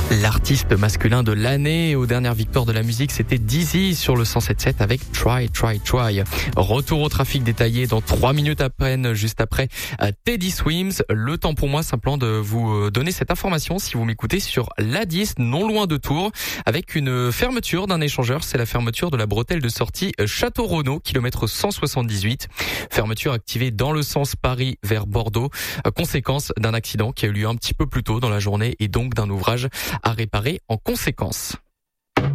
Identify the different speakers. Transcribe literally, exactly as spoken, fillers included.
Speaker 1: L'artiste masculin de l'année aux dernières victoires de la musique, c'était Dizzy sur le cent sept sept avec Try, Try, Try. Retour au trafic détaillé dans trois minutes à peine, juste après Teddy Swims. Le temps pour moi simplement de vous donner cette information si vous m'écoutez sur l'A dix, non loin de Tours, avec une fermeture d'un échangeur. C'est la fermeture de la bretelle de sortie Château-Renaud, kilomètre cent soixante-dix-huit. Fermeture activée dans le sens Paris vers Bordeaux. Conséquence d'un accident qui a eu lieu un petit peu plus tôt dans la journée et donc d'un ouvrage à réparer en conséquence.